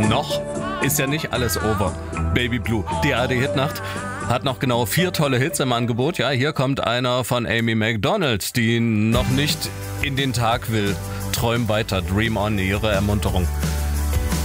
noch ist ja nicht alles over. Baby Blue, die ARD-Hitnacht hat noch genau 4 tolle Hits im Angebot. Ja, hier kommt einer von Amy Macdonald, die noch nicht in den Tag will. Träum weiter, dream on, ihre Ermunterung.